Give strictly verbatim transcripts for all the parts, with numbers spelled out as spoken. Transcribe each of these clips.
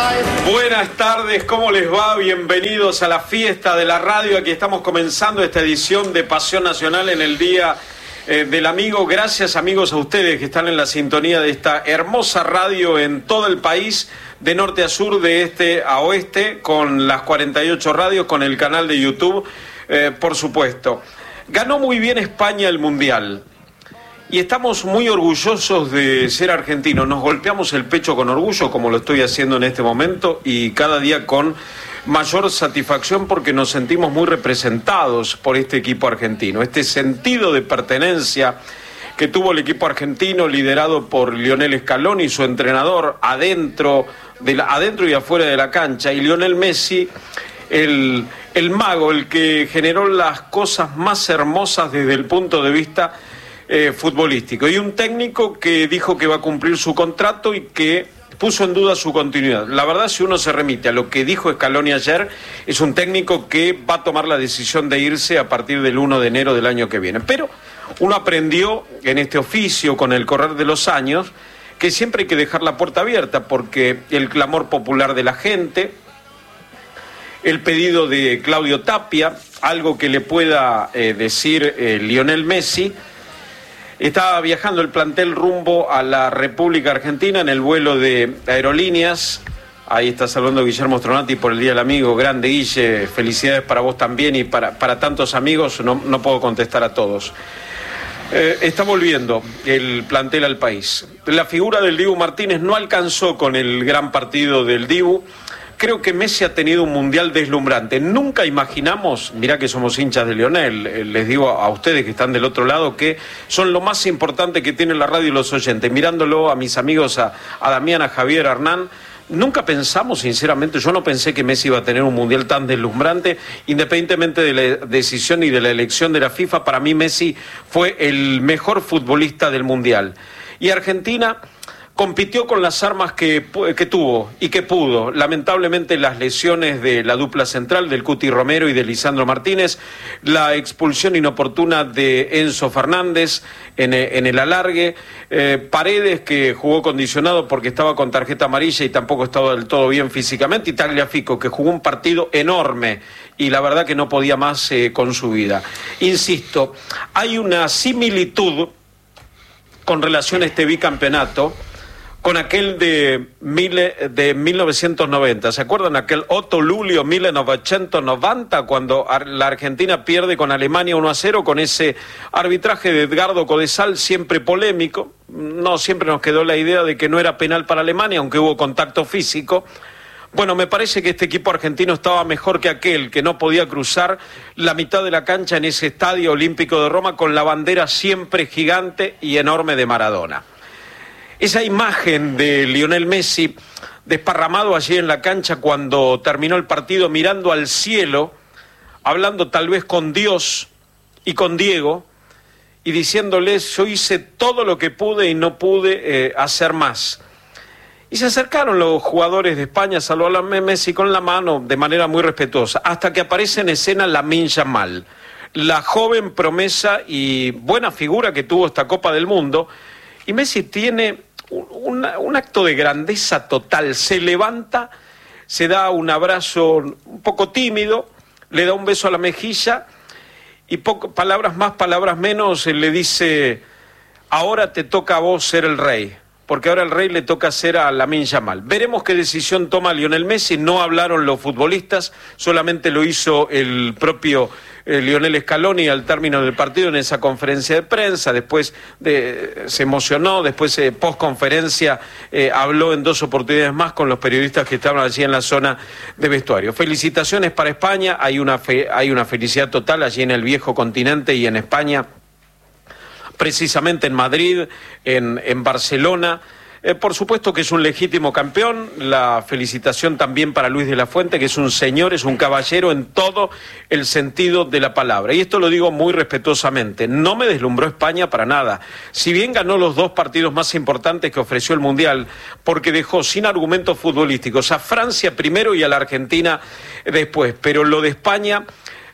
Buenas tardes, ¿cómo les va? Bienvenidos a la fiesta de la radio. Aquí estamos comenzando esta edición de Pasión Nacional en el Día eh, del Amigo. Gracias, amigos, a ustedes que están en la sintonía de esta hermosa radio en todo el país, de norte a sur, de este a oeste, con las cuarenta y ocho radios, con el canal de YouTube, eh, por supuesto. Ganó muy bien España el Mundial. Y estamos muy orgullosos de ser argentinos. Nos golpeamos el pecho con orgullo, como lo estoy haciendo en este momento, y cada día con mayor satisfacción porque nos sentimos muy representados por este equipo argentino. Este sentido de pertenencia que tuvo el equipo argentino, liderado por Lionel Scaloni y su entrenador, adentro, de la, adentro y afuera de la cancha, y Lionel Messi, el, el mago, el que generó las cosas más hermosas desde el punto de vista Eh, futbolístico, y un técnico que dijo que va a cumplir su contrato y que puso en duda su continuidad. La verdad, si uno se remite a lo que dijo Scaloni ayer, es un técnico que va a tomar la decisión de irse a partir del primero de enero del año que viene. Pero uno aprendió en este oficio, con el correr de los años, que siempre hay que dejar la puerta abierta, porque el clamor popular de la gente, el pedido de Claudio Tapia, algo que le pueda eh, decir eh, Lionel Messi. Estaba viajando el plantel rumbo a la República Argentina en el vuelo de Aerolíneas. Ahí está saludando Guillermo Stronati por el Día del Amigo. Grande, Guille, felicidades para vos también y para, para tantos amigos. No, no puedo contestar a todos. Eh, está volviendo el plantel al país. La figura del Dibu Martínez no alcanzó con el gran partido del Dibu. Creo que Messi ha tenido un mundial deslumbrante. Nunca imaginamos, mirá que somos hinchas de Lionel, les digo a ustedes que están del otro lado, que son lo más importante que tiene la radio y los oyentes. Mirándolo a mis amigos, a, a Damián, a Javier, a Hernán, nunca pensamos, sinceramente, yo no pensé que Messi iba a tener un mundial tan deslumbrante, independientemente de la decisión y de la elección de la FIFA. Para mí Messi fue el mejor futbolista del mundial. Y Argentina compitió con las armas que, que tuvo y que pudo. Lamentablemente, las lesiones de la dupla central, del Cuti Romero y de Lisandro Martínez, la expulsión inoportuna de Enzo Fernández en, en el alargue, eh, Paredes, que jugó condicionado porque estaba con tarjeta amarilla y tampoco estaba del todo bien físicamente, y Tagliafico, que jugó un partido enorme y la verdad que no podía más eh, con su vida. Insisto, hay una similitud con relación a este bicampeonato con aquel de, mille, de mil novecientos noventa. ¿Se acuerdan? Aquel otto luglio mille novecento novanta, cuando la Argentina pierde con Alemania uno a cero, con ese arbitraje de Edgardo Codesal, siempre polémico. No siempre nos quedó la idea de que no era penal para Alemania, aunque hubo contacto físico. Bueno, me parece que este equipo argentino estaba mejor que aquel, que no podía cruzar la mitad de la cancha en ese Estadio Olímpico de Roma, con la bandera siempre gigante y enorme de Maradona. Esa imagen de Lionel Messi desparramado allí en la cancha cuando terminó el partido, mirando al cielo, hablando tal vez con Dios y con Diego, y diciéndoles: yo hice todo lo que pude y no pude eh, hacer más. Y se acercaron los jugadores de España, saludaron a Messi con la mano de manera muy respetuosa, hasta que aparece en escena Lamine Yamal, la joven promesa y buena figura que tuvo esta Copa del Mundo. Y Messi tiene un, un acto de grandeza total. Se levanta, se da un abrazo un poco tímido, le da un beso a la mejilla y poco, palabras más, palabras menos, le dice: ahora te toca a vos ser el rey, porque ahora el rey le toca ser a Lamine Yamal. Veremos qué decisión toma Lionel Messi. No hablaron los futbolistas, solamente lo hizo el propio eh, Lionel Scaloni al término del partido en esa conferencia de prensa. Después de, se emocionó, después eh, post conferencia eh, habló en dos oportunidades más con los periodistas que estaban allí en la zona de vestuario. Felicitaciones para España, hay una, fe, hay una felicidad total allí en el viejo continente y en España, precisamente en Madrid, en, en Barcelona. Eh, por supuesto que es un legítimo campeón. La felicitación también para Luis de la Fuente, que es un señor, es un caballero en todo el sentido de la palabra. Y esto lo digo muy respetuosamente. No me deslumbró España para nada. Si bien ganó los dos partidos más importantes que ofreció el Mundial, porque dejó sin argumentos futbolísticos a Francia primero y a la Argentina después. Pero lo de España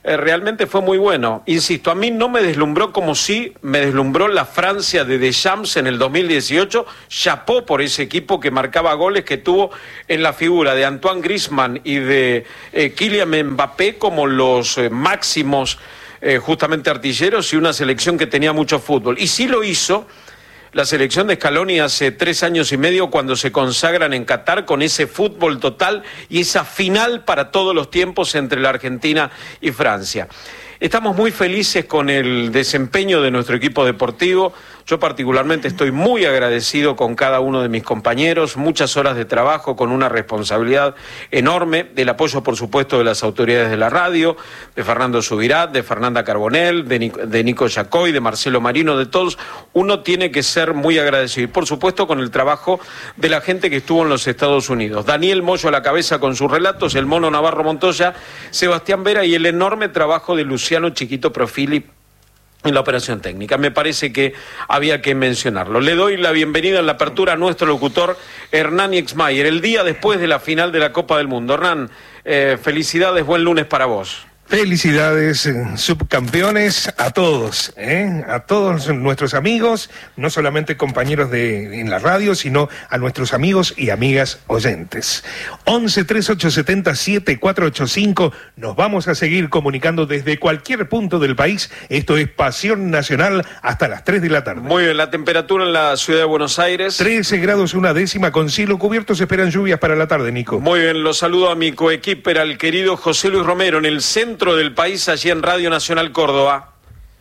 eh, realmente fue muy bueno. Insisto, a mí no me deslumbró como sí me deslumbró la Francia de Deschamps en el dos mil dieciocho. Chapó por ese equipo que marcaba goles, que tuvo en la figura de Antoine Griezmann y de eh, Kylian Mbappé como los eh, máximos eh, justamente artilleros, y una selección que tenía mucho fútbol. Y sí lo hizo la selección de Scaloni hace tres años y medio, cuando se consagran en Qatar con ese fútbol total y esa final para todos los tiempos entre la Argentina y Francia. Estamos muy felices con el desempeño de nuestro equipo deportivo. Yo particularmente estoy muy agradecido con cada uno de mis compañeros, muchas horas de trabajo con una responsabilidad enorme, del apoyo por supuesto de las autoridades de la radio, de Fernando Subirat, de Fernanda Carbonell, de, Nico, de Nico Yacoy, de Marcelo Marino, de todos. Uno tiene que ser muy agradecido, y por supuesto con el trabajo de la gente que estuvo en los Estados Unidos. Daniel Moyo a la cabeza con sus relatos, el Mono Navarro Montoya, Sebastián Vera y el enorme trabajo de Luciano Chiquito Profili en la operación técnica. Me parece que había que mencionarlo. Le doy la bienvenida en la apertura a nuestro locutor Hernán Exmayer, el día después de la final de la Copa del Mundo. Hernán, eh, felicidades, buen lunes para vos. Felicidades, subcampeones, a todos, ¿eh? A todos nuestros amigos, no solamente compañeros de en la radio, sino a nuestros amigos y amigas oyentes. once, treinta y ocho, setenta, setenta y cuatro ochenta y cinco, nos vamos a seguir comunicando desde cualquier punto del país. Esto es Pasión Nacional hasta las tres de la tarde. Muy bien, la temperatura en la ciudad de Buenos Aires. trece grados una décima, con cielo cubierto, se esperan lluvias para la tarde, Nico. Muy bien, lo saludo a mi coequiper, al querido José Luis Romero, en el centro del país, allí en Radio Nacional Córdoba.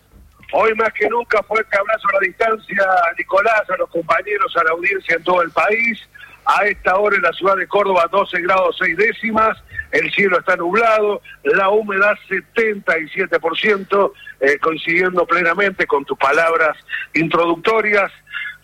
Hoy más que nunca, fuerte abrazo a la distancia, Nicolás, a los compañeros, a la audiencia en todo el país. A esta hora en la ciudad de Córdoba, doce grados seis décimas, el cielo está nublado, la humedad setenta y siete por ciento, eh, coincidiendo plenamente con tus palabras introductorias.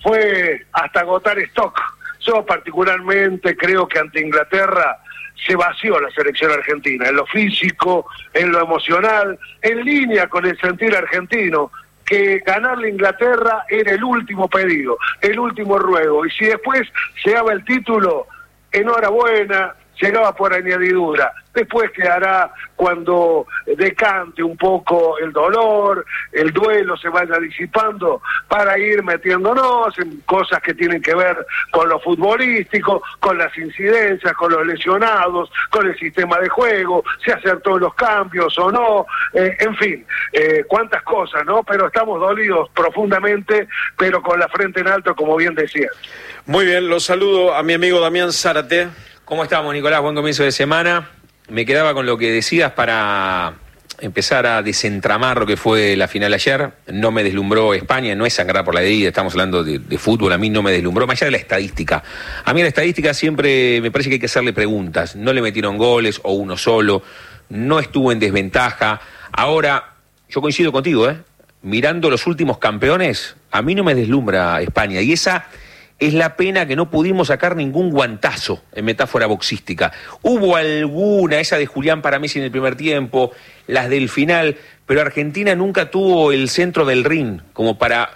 Fue hasta agotar stock. Yo particularmente creo que ante Inglaterra se vació la selección argentina, en lo físico, en lo emocional, en línea con el sentir argentino, que ganarle a Inglaterra era el último pedido, el último ruego, y si después llegaba el título, enhorabuena, llegaba por añadidura. Después quedará cuando decante un poco el dolor, el duelo se vaya disipando, para ir metiéndonos en cosas que tienen que ver con lo futbolístico, con las incidencias, con los lesionados, con el sistema de juego, si acertó los cambios o no, eh, en fin, eh, cuántas cosas, ¿no? Pero estamos dolidos profundamente, pero con la frente en alto, como bien decía. Muy bien, los saludo a mi amigo Damián Zárate. ¿Cómo estamos, Nicolás? Buen comienzo de semana. Me quedaba con lo que decías para empezar a desentramar lo que fue la final ayer. No me deslumbró España, no es sangrar por la herida, estamos hablando de, de fútbol, a mí no me deslumbró, más allá de la estadística. A mí la estadística siempre me parece que hay que hacerle preguntas. No le metieron goles o uno solo, no estuvo en desventaja. Ahora, yo coincido contigo, ¿eh? Mirando los últimos campeones, a mí no me deslumbra España, y esa es la pena, que no pudimos sacar ningún guantazo, en metáfora boxística. Hubo alguna, esa de Julián para Messi en el primer tiempo, las del final, pero Argentina nunca tuvo el centro del ring como para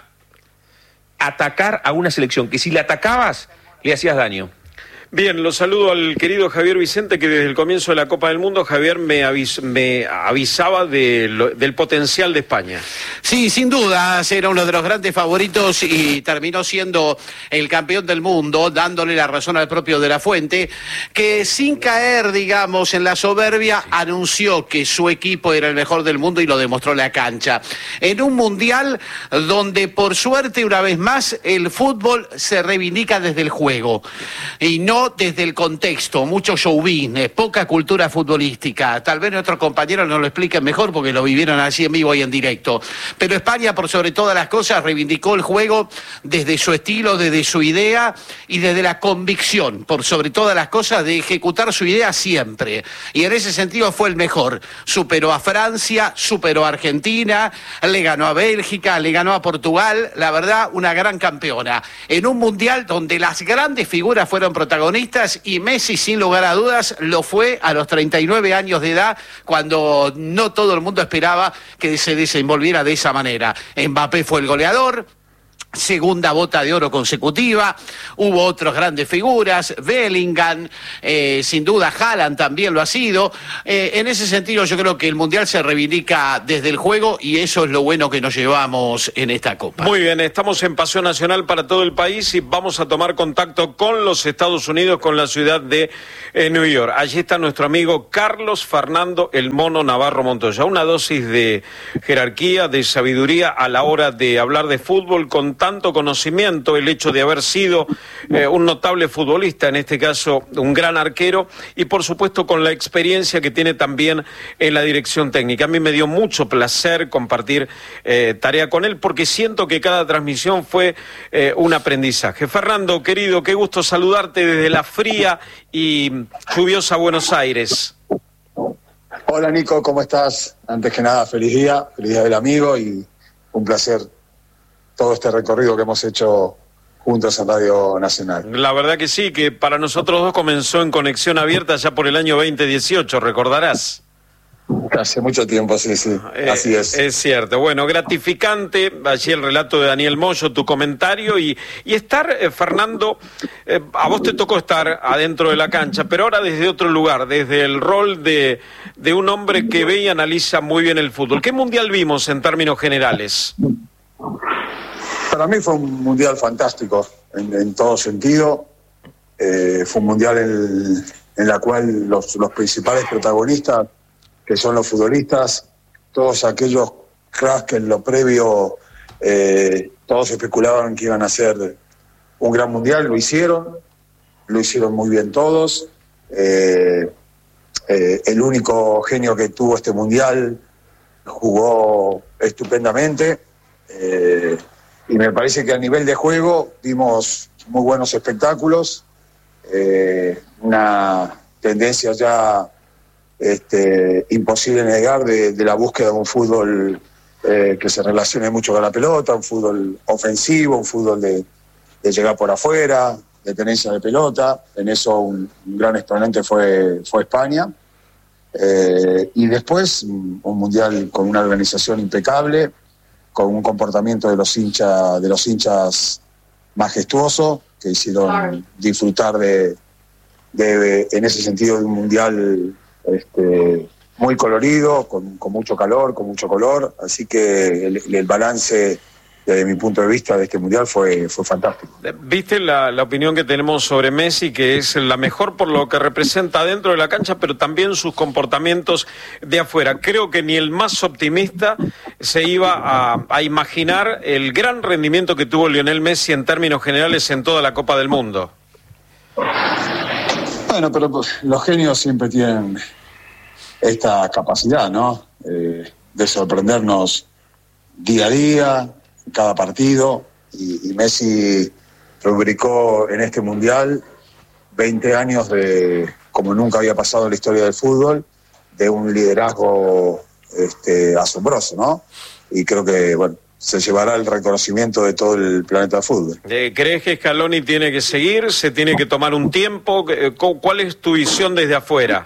atacar a una selección que si la atacabas, le hacías daño. Bien, lo saludo al querido Javier Vicente, que desde el comienzo de la Copa del Mundo, Javier, me, avis, me avisaba de lo, del potencial de España. Sí, sin duda, era uno de los grandes favoritos y terminó siendo el campeón del mundo, dándole la razón al propio De la Fuente, que sin caer, digamos, en la soberbia, anunció que su equipo era el mejor del mundo y lo demostró en la cancha. En un mundial donde, por suerte, una vez más, el fútbol se reivindica desde el juego y no desde el contexto, mucho showbiz, poca cultura futbolística. Tal vez nuestros compañeros nos lo expliquen mejor porque lo vivieron así en vivo y en directo. Pero España, por sobre todas las cosas, reivindicó el juego desde su estilo, desde su idea y desde la convicción, por sobre todas las cosas, de ejecutar su idea siempre. Y en ese sentido fue el mejor. Superó a Francia, superó a Argentina, le ganó a Bélgica, le ganó a Portugal. La verdad, una gran campeona. En un mundial donde las grandes figuras fueron protagonistas, y Messi, sin lugar a dudas, lo fue a los treinta y nueve años de edad, cuando no todo el mundo esperaba que se desenvolviera de esa manera. Mbappé fue el goleador, segunda bota de oro consecutiva, hubo otras grandes figuras, Bellingham, eh, sin duda Haaland también lo ha sido. Eh, en ese sentido yo creo que el Mundial se reivindica desde el juego y eso es lo bueno que nos llevamos en esta Copa. Muy bien, estamos en Pasión Nacional para todo el país y vamos a tomar contacto con los Estados Unidos, con la ciudad de eh, New York. Allí está nuestro amigo Carlos Fernando El Mono Navarro Montoya. Una dosis de jerarquía, de sabiduría a la hora de hablar de fútbol con tanto conocimiento, el hecho de haber sido eh, un notable futbolista, en este caso un gran arquero, y por supuesto con la experiencia que tiene también en la dirección técnica. A mí me dio mucho placer compartir eh, tarea con él porque siento que cada transmisión fue eh, un aprendizaje. Fernando, querido, qué gusto saludarte desde la fría y lluviosa Buenos Aires. Hola Nico, ¿cómo estás? Antes que nada, feliz día, feliz día del amigo y un placer todo este recorrido que hemos hecho juntos en Radio Nacional. La verdad que sí, que para nosotros dos comenzó en Conexión Abierta ya por el año veinte dieciocho, recordarás. Hace mucho tiempo, sí, sí, eh, así es. Es cierto. Bueno, gratificante, allí el relato de Daniel Moyo, tu comentario, y, y estar, eh, Fernando, eh, a vos te tocó estar adentro de la cancha, pero ahora desde otro lugar, desde el rol de, de un hombre que ve y analiza muy bien el fútbol. ¿Qué mundial vimos en términos generales? Para mí fue un mundial fantástico, en, en todo sentido. Eh, fue un mundial en, en la cual los, los principales protagonistas, que son los futbolistas, todos aquellos cracks que en lo previo eh, todos especulaban que iban a ser un gran mundial, lo hicieron, lo hicieron muy bien todos. Eh, eh, el único genio que tuvo este mundial jugó estupendamente. Eh, y me parece que a nivel de juego vimos muy buenos espectáculos, eh, una tendencia ya este, imposible negar de, de la búsqueda de un fútbol eh, que se relacione mucho con la pelota, un fútbol ofensivo, un fútbol de, de llegar por afuera, de tenencia de pelota. En eso un, un gran exponente fue, fue España. Eh, y después un mundial con una organización impecable, con un comportamiento de los hinchas de los hinchas majestuoso, que hicieron disfrutar de, de en ese sentido de un mundial este, muy colorido, con, con mucho calor, con mucho color, así que el, el balance desde mi punto de vista de este mundial fue, fue fantástico. Viste la, la opinión que tenemos sobre Messi, que es la mejor por lo que representa dentro de la cancha, pero también sus comportamientos de afuera. Creo que ni el más optimista se iba a, a imaginar el gran rendimiento que tuvo Lionel Messi en términos generales en toda la Copa del Mundo. Bueno, pero pues, los genios siempre tienen esta capacidad, ¿no? Eh, de sorprendernos día a día, cada partido, y, y Messi rubricó en este mundial veinte años de, como nunca había pasado en la historia del fútbol, de un liderazgo este, asombroso, ¿no? Y creo que, bueno, se llevará el reconocimiento de todo el planeta de fútbol. ¿Crees que Scaloni tiene que seguir? ¿Se tiene que tomar un tiempo? ¿Cuál es tu visión desde afuera?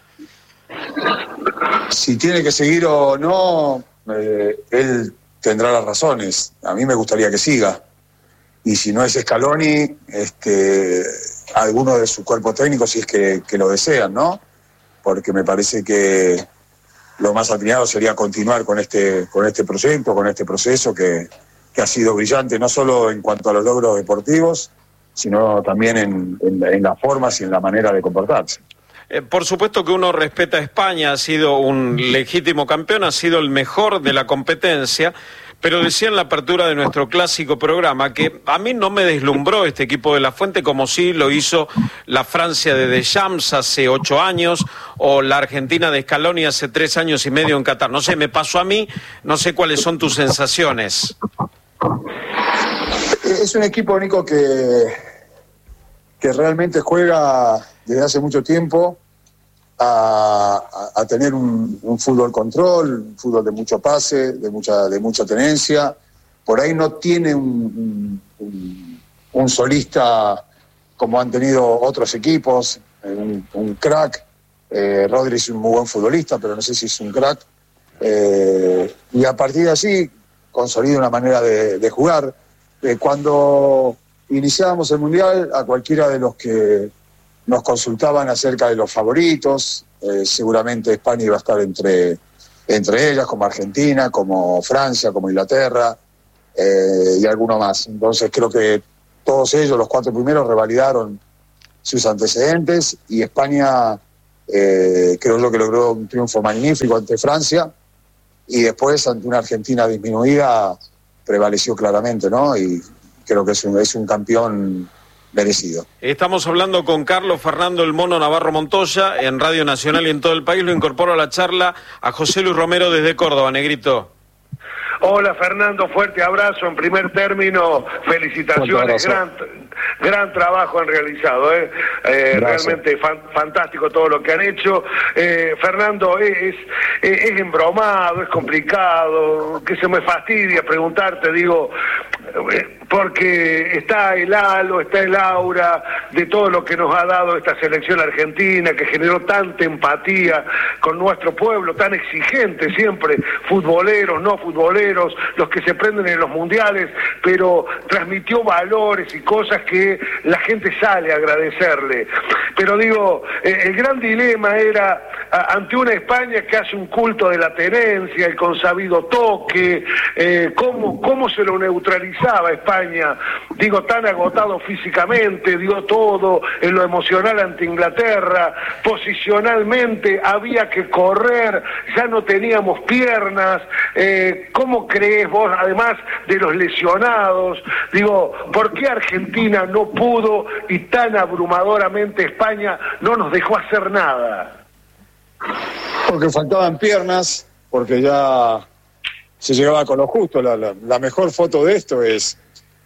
Si tiene que seguir o no, eh, él tendrá las razones. A mí me gustaría que siga. Y si no es Scaloni, este, alguno de su cuerpo técnico, si es que, que lo desean, ¿no? Porque me parece que lo más atinado sería continuar con este, con este proyecto, con este proceso que, que ha sido brillante, no solo en cuanto a los logros deportivos, sino también en, en, en las formas y en la manera de comportarse. Eh, por supuesto que uno respeta a España, ha sido un legítimo campeón, ha sido el mejor de la competencia, pero decía en la apertura de nuestro clásico programa que a mí no me deslumbró este equipo de La Fuente como sí lo hizo la Francia de Deschamps hace ocho años o la Argentina de Scaloni hace tres años y medio en Qatar. No sé, me pasó a mí, no sé cuáles son tus sensaciones. Es un equipo, Nico, que, que realmente juega desde hace mucho tiempo a, a, a tener un, un fútbol control, un fútbol de mucho pase, de mucha, de mucha tenencia. Por ahí no tiene un, un, un solista como han tenido otros equipos, un, un crack. Eh, Rodri es un muy buen futbolista, pero no sé si es un crack. Eh, y a partir de allí consolida una manera de, de jugar. eh, cuando iniciábamos el Mundial, a cualquiera de los que nos consultaban acerca de los favoritos, eh, seguramente España iba a estar entre, entre ellas, como Argentina, como Francia, como Inglaterra, eh, y alguno más. Entonces creo que todos ellos, los cuatro primeros, revalidaron sus antecedentes, y España eh, creo yo que logró un triunfo magnífico ante Francia, y después ante una Argentina disminuida prevaleció claramente, ¿no? Y creo que es un, es un campeón merecido. Estamos hablando con Carlos Fernando El Mono Navarro Montoya en Radio Nacional y en todo el país. Lo incorporo a la charla a José Luis Romero desde Córdoba. Negrito. Hola Fernando, fuerte abrazo. En primer término, felicitaciones, gran, gran trabajo han realizado, ¿eh? Eh, realmente fan, fantástico todo lo que han hecho. Eh, Fernando, es, es, es embromado, es complicado, que se me fastidia preguntarte, digo, eh, porque está el halo, está el aura de todo lo que nos ha dado esta selección argentina, que generó tanta empatía con nuestro pueblo, tan exigente siempre, futboleros, no futboleros, los que se prenden en los mundiales, pero transmitió valores y cosas que la gente sale a agradecerle. Pero digo, eh, el gran dilema era a, ante una España que hace un culto de la tenencia, el consabido toque, eh, cómo, cómo se lo neutralizaba España, digo, tan agotado físicamente, dio todo en lo emocional ante Inglaterra, posicionalmente había que correr, ya no teníamos piernas, eh, ¿cómo crees vos, además de los lesionados, digo, por qué Argentina no pudo y tan abrumadoramente España no nos dejó hacer nada? Porque faltaban piernas, porque ya se llegaba con lo justo. La, la, la mejor foto de esto es,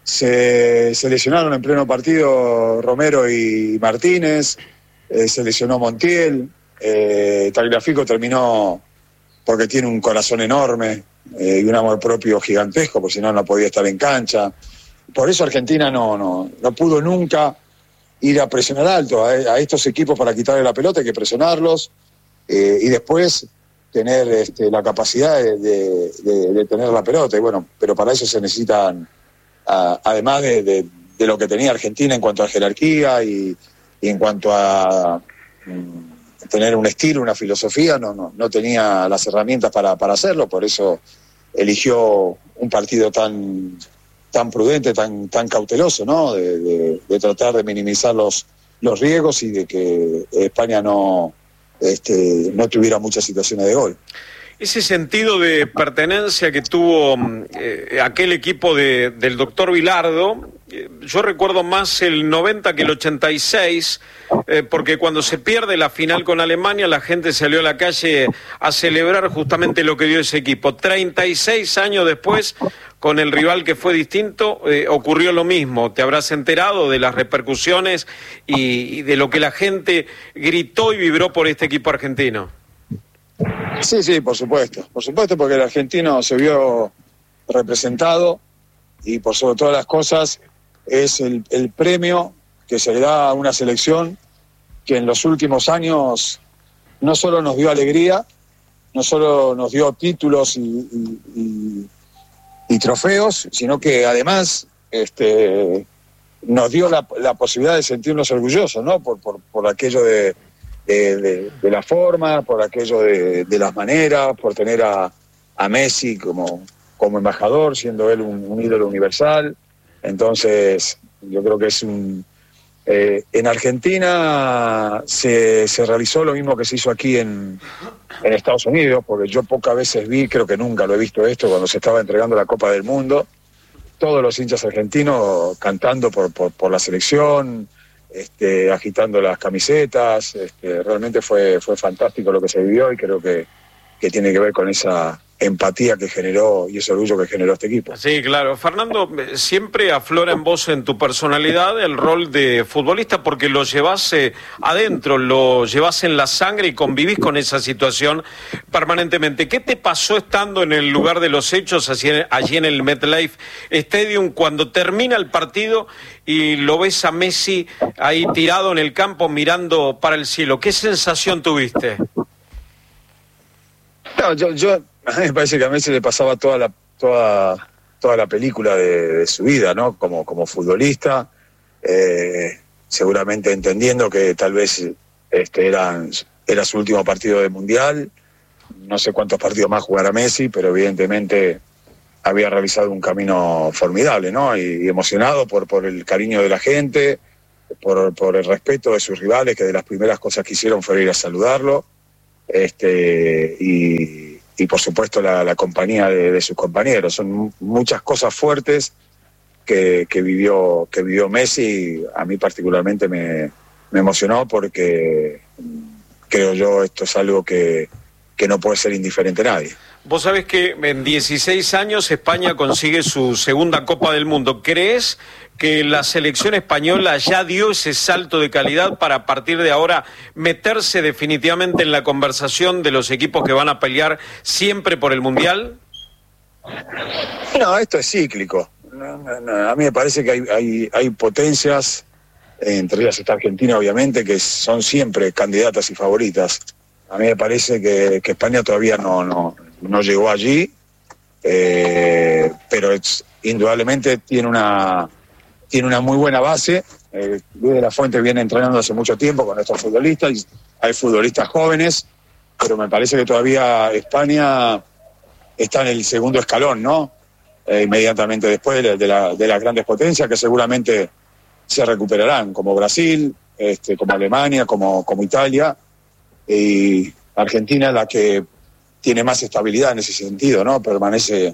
se, se lesionaron en pleno partido Romero y Martínez, eh, se lesionó Montiel, eh, Tagliafico terminó porque tiene un corazón enorme eh, y un amor propio gigantesco, porque si no, no podía estar en cancha. Por eso Argentina no, no, no pudo nunca ir a presionar alto a, a estos equipos para quitarle la pelota, hay que presionarlos eh, y después tener este, la capacidad de, de, de, de tener la pelota. Y bueno, pero para eso se necesitan, a, además de, de, de lo que tenía Argentina en cuanto a jerarquía y, y en cuanto a mm, tener un estilo, una filosofía, no, no, no tenía las herramientas para, para hacerlo, por eso eligió un partido tan, tan prudente, tan, tan cauteloso, ¿no? De, de, de tratar de minimizar los, los riesgos y de que España no, este, no tuviera muchas situaciones de gol. Ese sentido de pertenencia que tuvo eh, aquel equipo de, del doctor Bilardo, eh, yo recuerdo más el noventa que el ochenta y seis, eh, porque cuando se pierde la final con Alemania, la gente salió a la calle a celebrar justamente lo que dio ese equipo. treinta y seis años después, con el rival que fue distinto, eh, ocurrió lo mismo. Te habrás enterado de las repercusiones y, y de lo que la gente gritó y vibró por este equipo argentino. Sí, sí, por supuesto, por supuesto, porque el argentino se vio representado y por sobre todas las cosas es el, el premio que se le da a una selección que en los últimos años no solo nos dio alegría, no solo nos dio títulos y, y, y, y trofeos, sino que además este, nos dio la, la posibilidad de sentirnos orgullosos, ¿no? Por, por, por aquello de De, de, de la forma, por aquello de, de las maneras, por tener a, a Messi como, como embajador, siendo él un, un ídolo universal. Entonces, yo creo que es un... Eh, en Argentina se, se realizó lo mismo que se hizo aquí en, en Estados Unidos, porque yo pocas veces vi, creo que nunca lo he visto esto, cuando se estaba entregando la Copa del Mundo, todos los hinchas argentinos cantando por, por, por la selección, Este, agitando las camisetas, este, realmente fue, fue fantástico lo que se vivió y creo que, que tiene que ver con esa empatía que generó y ese orgullo que generó este equipo. Sí, claro. Fernando, siempre aflora en vos, en tu personalidad, el rol de futbolista porque lo llevas eh, adentro, lo llevas en la sangre y convivís con esa situación permanentemente. ¿Qué te pasó estando en el lugar de los hechos, allí, allí en el MetLife Stadium, cuando termina el partido y lo ves a Messi ahí tirado en el campo mirando para el cielo? ¿Qué sensación tuviste? No, yo, yo, a mí me parece que a Messi le pasaba toda la, toda toda la película de, de su vida, ¿no? Como, como futbolista, eh, seguramente entendiendo que tal vez este, eran, era su último partido de Mundial, no sé cuántos partidos más jugará Messi, pero evidentemente había realizado un camino formidable, ¿no? Y, y emocionado por, por el cariño de la gente, por, por el respeto de sus rivales, que de las primeras cosas que hicieron fue ir a saludarlo, este, y, y por supuesto la, la compañía de, de sus compañeros. Son muchas cosas fuertes que, que, vivió, que vivió Messi. A mí particularmente me, me emocionó porque creo yo esto es algo que, que no puede ser indiferente a nadie. Vos sabés que en dieciséis años España consigue su segunda Copa del Mundo. ¿Crees que la selección española ya dio ese salto de calidad para a partir de ahora meterse definitivamente en la conversación de los equipos que van a pelear siempre por el Mundial? No, esto es cíclico. No, no, no. A mí me parece que hay, hay, hay potencias, entre ellas está Argentina obviamente, que son siempre candidatas y favoritas. A mí me parece que, que España todavía no, no, no llegó allí, eh, pero es, indudablemente tiene una, tiene una muy buena base. Eh, Luis de la Fuente viene entrenando hace mucho tiempo con estos futbolistas, y hay futbolistas jóvenes, pero me parece que todavía España está en el segundo escalón, ¿no? Eh, inmediatamente después de, de, la, de las grandes potencias que seguramente se recuperarán, como Brasil, este, como Alemania, como, como Italia. Y Argentina es la que tiene más estabilidad en ese sentido, ¿no? Permanece,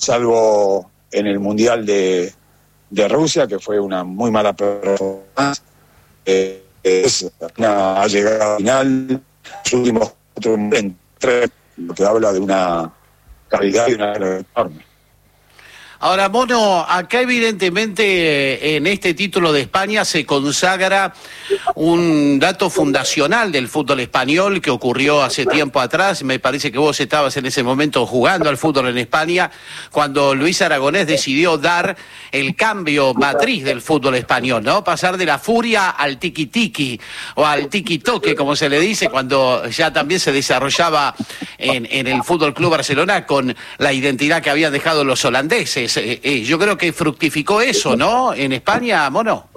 salvo en el Mundial de, de Rusia, que fue una muy mala performance, eh, es una, ha llegado al final, los últimos cuatro, tres, lo que habla de una calidad y una enorme. Ahora, Mono, acá evidentemente en este título de España se consagra un dato fundacional del fútbol español que ocurrió hace tiempo atrás. Me parece que vos estabas en ese momento jugando al fútbol en España, cuando Luis Aragonés decidió dar el cambio matriz del fútbol español, ¿no? Pasar de la furia al tiki-tiki o al tiki-toque, como se le dice, cuando ya también se desarrollaba en, en el Fútbol Club Barcelona con la identidad que habían dejado los holandeses. Eh, eh, yo creo que fructificó eso, ¿no? En España, Mono.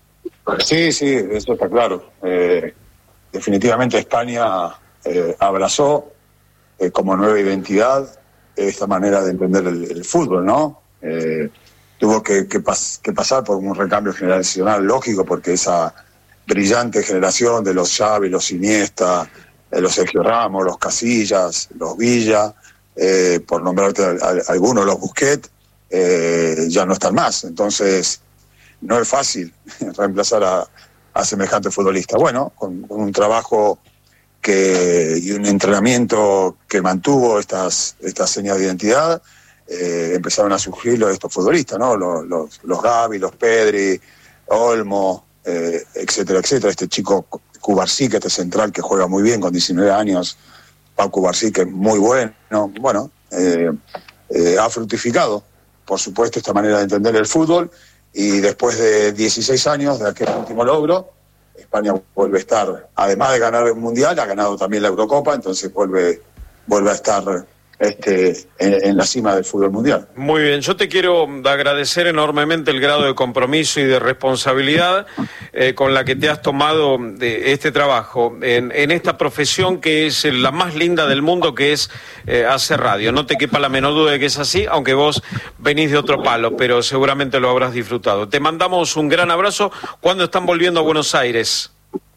Sí, sí, eso está claro. Eh, definitivamente España eh, abrazó eh, como nueva identidad esta manera de entender el, el fútbol, ¿no? Eh, tuvo que, que, pas, que pasar por un recambio generacional lógico, porque esa brillante generación de los Xavi, los Iniesta, de los Sergio Ramos, los Casillas, los Villa, eh, por nombrarte a, a, algunos, los Busquets, eh, ya no están más. Entonces no es fácil reemplazar a, a semejante futbolista. Bueno, con, con un trabajo que y un entrenamiento que mantuvo estas estas señas de identidad, eh, empezaron a surgir los, estos futbolistas, ¿no? Los, los, los Gavi, los Pedri, Olmo, eh, etcétera, etcétera. Este chico Cubarsí, que este central que juega muy bien con diecinueve años, Pau Cubarsí, que es muy bueno. Bueno, eh, eh, ha fructificado, por supuesto, esta manera de entender el fútbol, y después de dieciséis años de aquel último logro, España vuelve a estar, además de ganar el Mundial, ha ganado también la Eurocopa, entonces vuelve, vuelve a estar este, en, en la cima del fútbol mundial. Muy bien, yo te quiero agradecer enormemente el grado de compromiso y de responsabilidad eh, con la que te has tomado de este trabajo en, en esta profesión que es la más linda del mundo, que es eh, hacer radio. No te quepa la menor duda de que es así, aunque vos venís de otro palo, pero seguramente lo habrás disfrutado. Te mandamos un gran abrazo. ¿Cuándo están volviendo a Buenos Aires?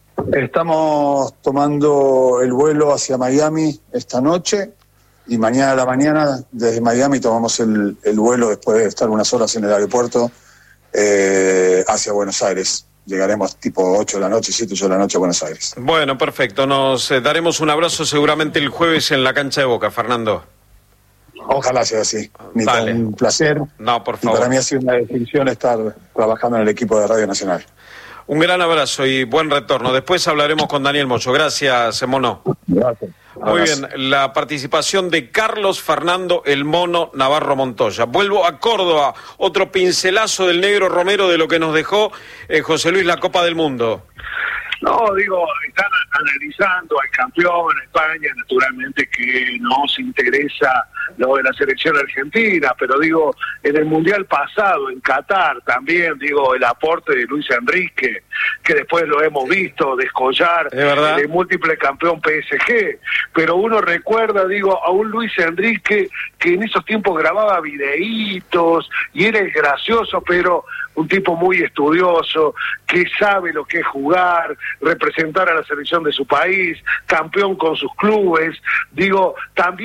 Estamos tomando el vuelo hacia Miami esta noche, y mañana a la mañana desde Miami tomamos el, el vuelo, después de estar unas horas en el aeropuerto, eh, hacia Buenos Aires. Llegaremos tipo ocho de la noche, siete, ocho de la noche a Buenos Aires. Bueno, perfecto. Nos eh, daremos un abrazo seguramente el jueves en la cancha de Boca, Fernando. Ojalá sea así. Vale. Un placer. No, por favor. Y para mí ha sido una distinción estar trabajando en el equipo de Radio Nacional. Un gran abrazo y buen retorno. Después hablaremos con Daniel Moyo. Gracias, Mono. Gracias. Muy bien, la participación de Carlos Fernando El Mono Navarro Montoya. Vuelvo a Córdoba, otro pincelazo del negro Romero de lo que nos dejó eh, José Luis la Copa del Mundo. No, digo, están analizando al campeón España, naturalmente que nos interesa lo de la selección argentina, pero digo, en el Mundial pasado, en Qatar también, digo, el aporte de Luis Enrique, que después lo hemos visto descollar, el múltiple campeón P S G, pero uno recuerda, digo, a un Luis Enrique que en esos tiempos grababa videitos y era gracioso, pero un tipo muy estudioso, que sabe lo que es jugar, representar a la selección de su país, campeón con sus clubes, digo, también